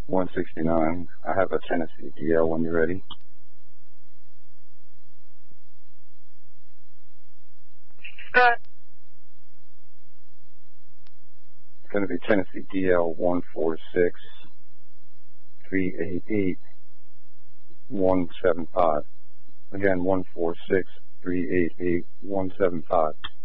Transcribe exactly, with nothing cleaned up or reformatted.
one sixty-nine. I have a Tennessee D L when you're ready. Uh, It's going to be Tennessee D L one four six three eight eight one seven five. Again, one four six three eight eight one seven five.